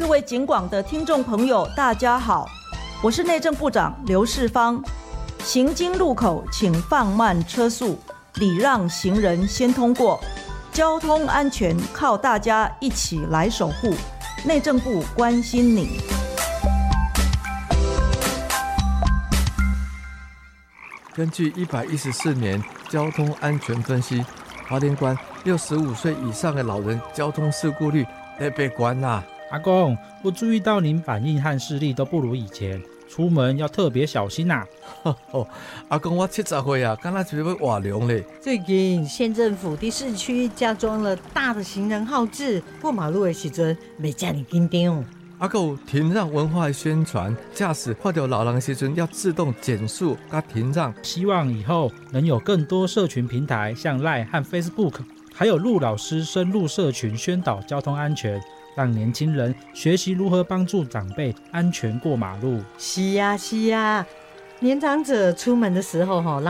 各位警广的听众朋友，大家好，我是内政部长刘世芳。行经路口请放慢车速，礼让行人先通过。交通安全靠大家一起来守护，内政部关心你。 根据114年交通安全分析，花莲县65岁以上的老人交通事故率特别高啦。 阿公，我注意到您反应和视力都不如以前，出门要特别小心啊。 阿公，我70岁啊，刚才是要活龙嘞。 最近县政府在市区加装了大的行人号志，过马路的时阵别这么紧张。 还有停让文化的宣传，驾驶看到老人的时阵要自动减速加停让。 希望以后能有更多社群平台，像 LINE 和 Facebook， 还有陆老师深入社群宣导交通安全，让年轻人学习如何帮助长辈安全过马路。 是啊是啊，年长者出门的时候让